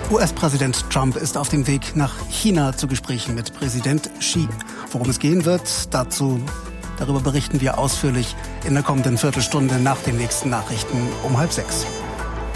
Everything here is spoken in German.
US-Präsident Trump ist auf dem Weg nach China zu Gesprächen mit Präsident Xi. Worum es gehen wird, darüber berichten wir ausführlich in der kommenden Viertelstunde nach den nächsten Nachrichten um 5:30.